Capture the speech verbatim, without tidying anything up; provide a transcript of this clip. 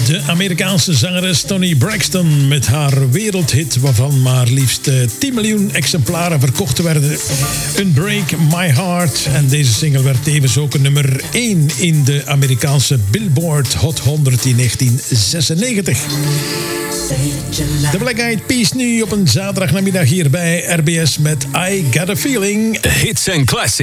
De Amerikaanse zangeres Toni Braxton met haar wereldhit waarvan maar liefst tien miljoen exemplaren verkocht werden. Unbreak My Heart. En deze single werd tevens ook nummer één in de Amerikaanse Billboard Hot honderd in negentien zesennegentig. De Black Eyed Peas nu op een zaterdagnamiddag hier bij R B S met I Got a Feeling. Hits en classics.